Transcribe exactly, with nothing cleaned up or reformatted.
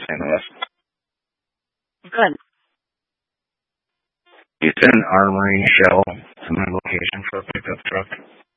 Saint Louis. Good. You send an armoring shell to my location for a pickup truck.